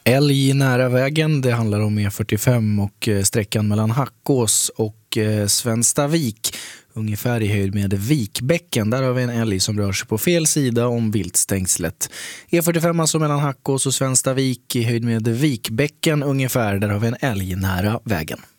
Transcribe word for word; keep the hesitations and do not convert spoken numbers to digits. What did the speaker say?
älg nära vägen. Det handlar om E fyrtiofem och sträckan mellan Hackås och Svenstavik. Ungefär i höjd med Vikbäcken. Där har vi en älg som rör sig på fel sida om viltstängslet. E fyrtiofem alltså mellan Hackås och Svenstavik i höjd med Vikbäcken ungefär. Där har vi en älg nära vägen.